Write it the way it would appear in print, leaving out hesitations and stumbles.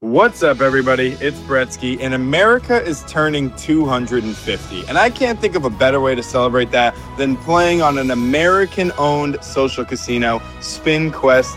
What's up, everybody? It's Bretsky, and America is turning 250. And I can't think of a better way to celebrate that than playing on an American-owned social casino, Spin Quest